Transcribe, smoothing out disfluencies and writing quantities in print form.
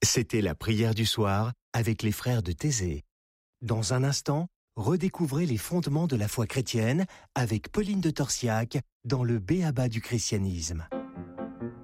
C'était la prière du soir avec les frères de Thésée. Dans un instant, redécouvrez les fondements de la foi chrétienne avec Pauline de Torsiac dans le B.A.B.A. du christianisme.